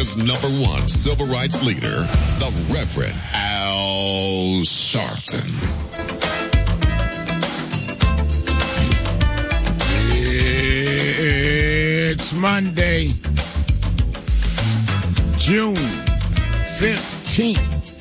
America's #1 civil rights leader, the Reverend Al Sharpton. It's Monday, June 15th.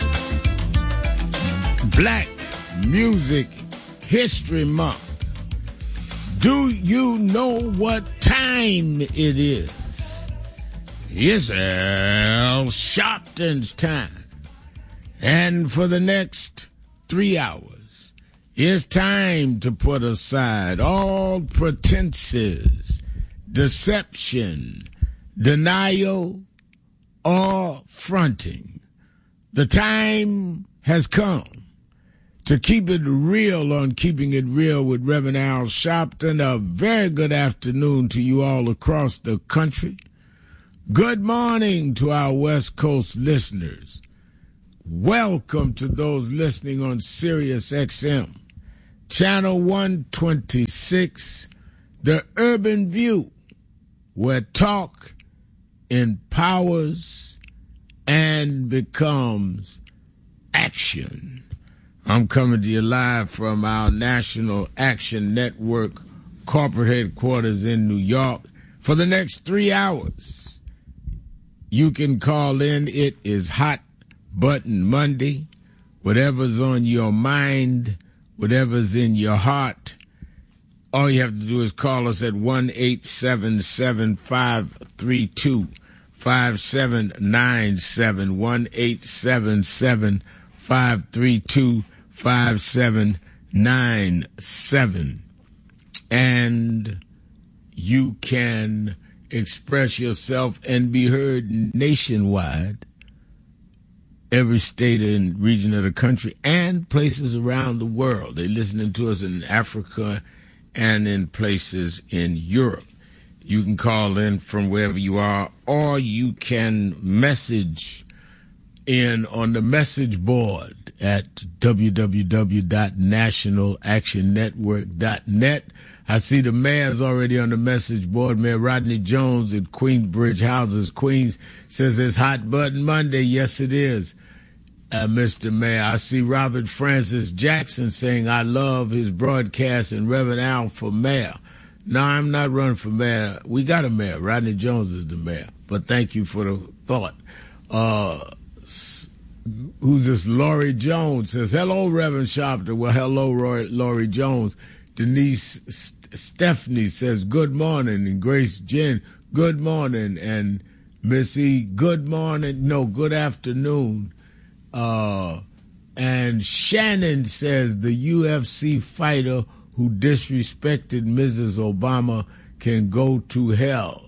Black Music History Month. Do you know what time it is? It's Al Sharpton's time. And for the next 3 hours, it's time to put aside all pretenses, deception, denial, or fronting. The time has come to keep it real on Keeping It Real with Reverend Al Sharpton. A very good afternoon to you all across the country. Good morning to our West Coast listeners. Welcome to those listening on Sirius XM, Channel 126, The Urban View, where talk empowers and becomes action. I'm coming to you live from our National Action Network corporate headquarters in New York for the next 3 hours. You can call in. It is Hot Button Monday. Whatever's on your mind, whatever's in your heart, all you have to do is call us at 1-877-532-5797, 1-877-532-5797. And you can express yourself and be heard nationwide, every state and region of the country, and places around the world. They're listening to us in Africa and in places in Europe. You can call in from wherever you are, or you can message in on the message board at www.nationalactionnetwork.net. I see the mayor's already on the message board. Mayor Rodney Jones at Queensbridge Houses, Queens, says it's Hot Button Monday. Yes, it is, Mr. Mayor. I see Robert Francis Jackson saying, I love his broadcast and Reverend Al for mayor. No, I'm not running for mayor. We got a mayor. Rodney Jones is the mayor. But thank you for the thought. Who's this? Laurie Jones says, hello, Reverend Sharpton. Well, hello, Laurie Jones. Denise Stephanie says, good morning. And Grace Jen, good morning. And Missy, good morning. No, good afternoon. And Shannon says, the UFC fighter who disrespected Mrs. Obama can go to hell.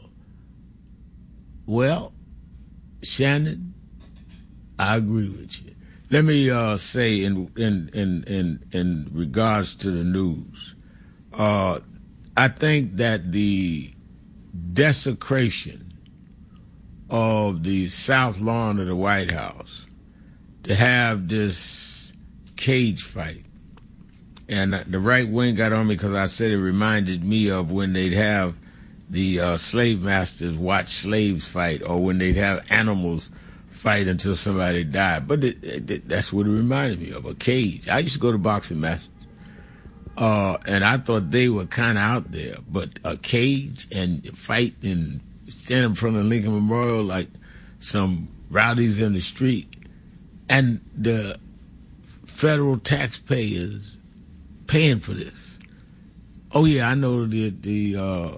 Well, Shannon, I agree with you. Let me say in regards to the news, I think that the desecration of the South Lawn of the White House, to have this cage fight, and the right wing got on me because I said it reminded me of when they'd have the slave masters watch slaves fight, or when they'd have animals fight until somebody died. But that's what it reminded me of, a cage. I used to go to boxing masters, and I thought they were kind of out there. But a cage and fight and stand in front of Lincoln Memorial like some rowdies in the street, and the federal taxpayers paying for this. Oh yeah, I know the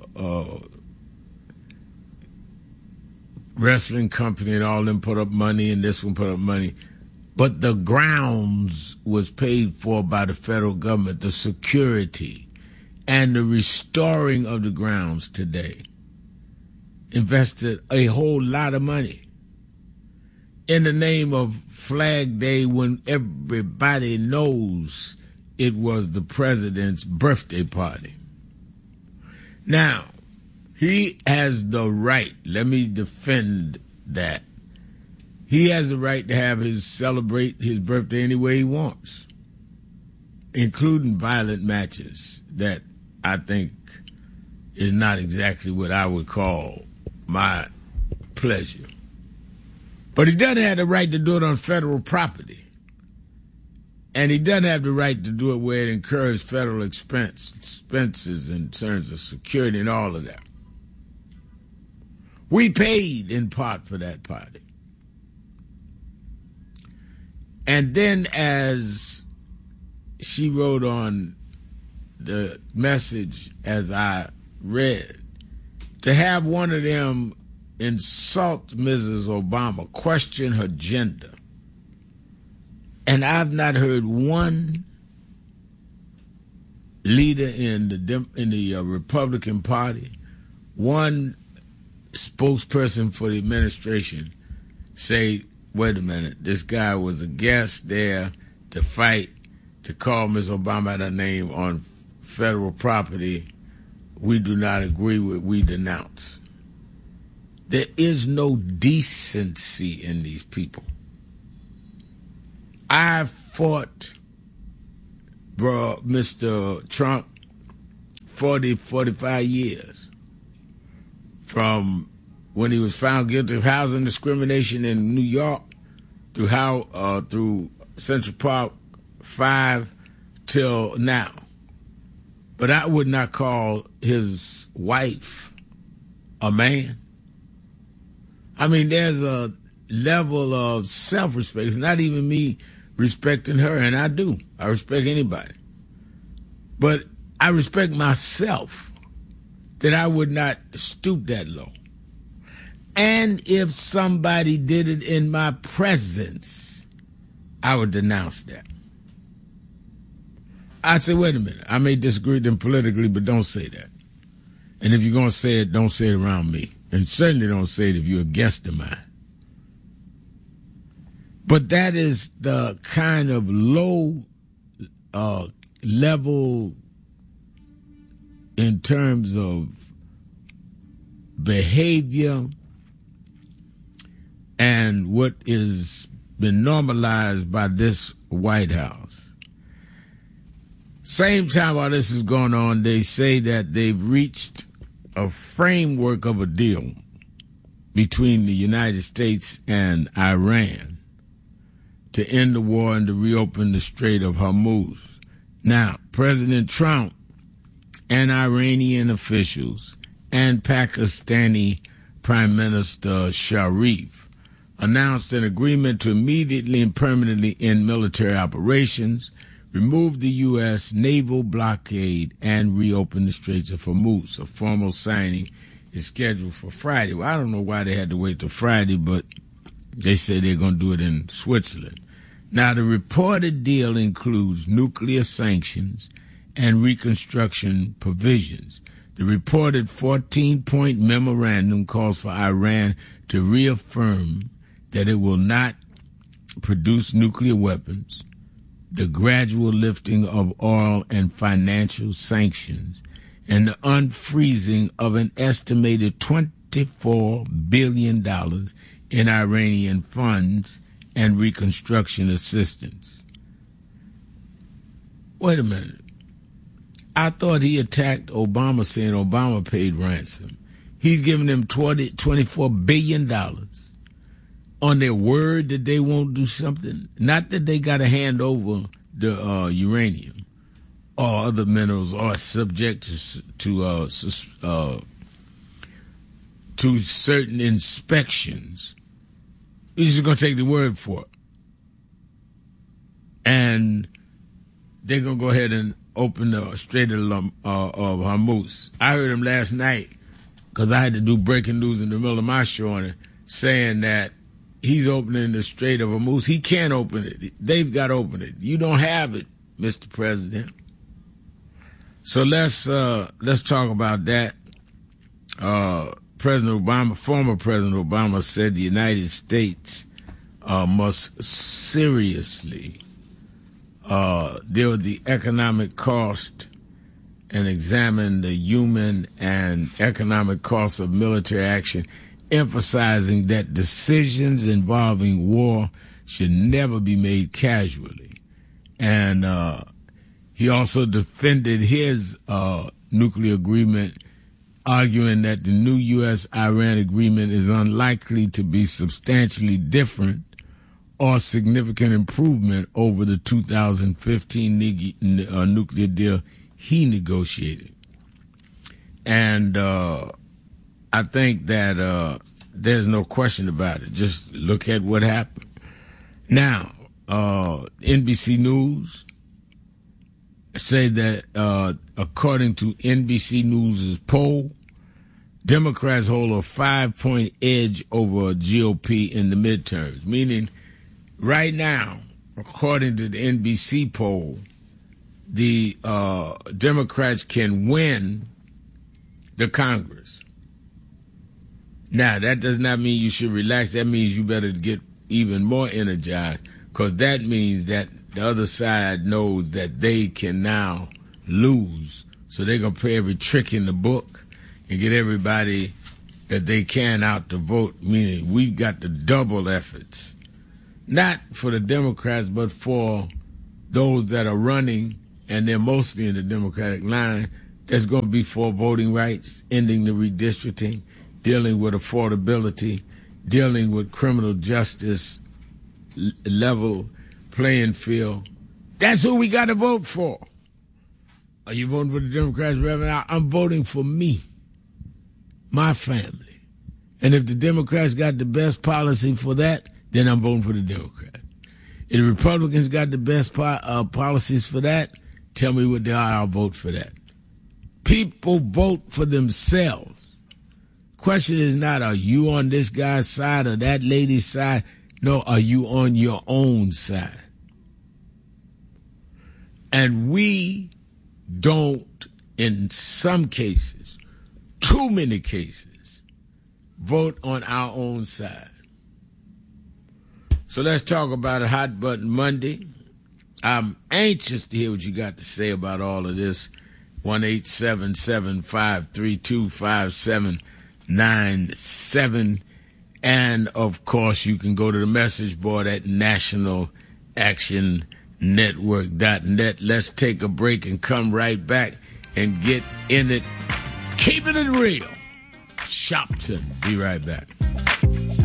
wrestling company and all them put up money, and this one put up money. But the grounds was paid for by the federal government, the security and the restoring of the grounds today. Invested a whole lot of money in the name of Flag Day, when everybody knows it was the president's birthday party. Now, he has the right, let me defend that. He has the right to celebrate his birthday any way he wants, including violent matches that I think is not exactly what I would call my pleasure. But he doesn't have the right to do it on federal property. And he doesn't have the right to do it where it incurs federal expenses in terms of security and all of that. We paid in part for that party. And then as she wrote on the message as I read, to have one of them insult Mrs. Obama, question her gender. And I've not heard one leader in the Republican Party, one spokesperson for the administration say, wait a minute, this guy was a guest there to fight, to call Ms. Obama out her name on federal property. We do not agree with, we denounce. There is no decency in these people. I fought Mr. Trump 45 years from when he was found guilty of housing discrimination in New York through Central Park 5 till now. But I would not call his wife a man. I mean, there's a level of self-respect. It's not even me respecting her, and I do. I respect anybody. But I respect myself that I would not stoop that low. And if somebody did it in my presence, I would denounce that. I'd say, wait a minute, I may disagree with them politically, but don't say that. And if you're going to say it, don't say it around me. And certainly don't say it if you're a guest of mine. But that is the kind of low level in terms of behavior and what is been normalized by this White House. Same time while this is going on, they say that they've reached a framework of a deal between the United States and Iran to end the war and to reopen the Strait of Hormuz. Now, President Trump and Iranian officials and Pakistani Prime Minister Sharif announced an agreement to immediately and permanently end military operations, remove the U.S. naval blockade, and reopen the Straits of Hormuz. A formal signing is scheduled for Friday. Well, I don't know why they had to wait till Friday, but they say they're going to do it in Switzerland. Now, the reported deal includes nuclear sanctions and reconstruction provisions. The reported 14-point memorandum calls for Iran to reaffirm that it will not produce nuclear weapons, the gradual lifting of oil and financial sanctions, and the unfreezing of an estimated $24 billion in Iranian funds and reconstruction assistance. Wait a minute. I thought he attacked Obama saying Obama paid ransom. He's giving them $24 billion on their word that they won't do something. Not that they got to hand over the uranium or other minerals or subject to certain inspections. He's just going to take the word for it. And they're going to go ahead and open the Strait of Hormuz. I heard him last night because I had to do breaking news in the middle of my show on it, saying that he's opening the Strait of Hormuz. He can't open it. They've got to open it. You don't have it, Mr. President. So let's talk about that. President Obama, former President Obama, said the United States must seriously deal with the economic cost and examine the human and economic costs of military action, emphasizing that decisions involving war should never be made casually. And he also defended his nuclear agreement arguing that the new U.S.-Iran agreement is unlikely to be substantially different or significant improvement over the 2015 nuclear deal he negotiated. And I think that there's no question about it. Just look at what happened. Now, NBC News say that according to NBC News' poll, Democrats hold a 5-point edge over GOP in the midterms, meaning right now, according to the NBC poll, the Democrats can win the Congress. Now, that does not mean you should relax. That means you better get even more energized, because that means that the other side knows that they can now lose. So they're going to play every trick in the book and get everybody that they can out to vote, meaning we've got the double efforts. Not for the Democrats, but for those that are running, and they're mostly in the Democratic line, that's going to be for voting rights, ending the redistricting, dealing with affordability, dealing with criminal justice, level playing field. That's who we got to vote for. Are you voting for the Democrats, Reverend? I'm voting for me, my family. And if the Democrats got the best policy for that, then I'm voting for the Democrats. If the Republicans got the best policies for that, tell me what they are, I'll vote for that. People vote for themselves. Question is not, are you on this guy's side or that lady's side? No, are you on your own side? And we don't, in some cases, too many cases, vote on our own side. So let's talk about a Hot Button Monday. I'm anxious to hear what you got to say about all of this. 1-877-532-5797. And, of course, you can go to the message board at nationalactionnetwork.net. Let's take a break and come right back and get in it. Keeping it real. Shopton. Be right back.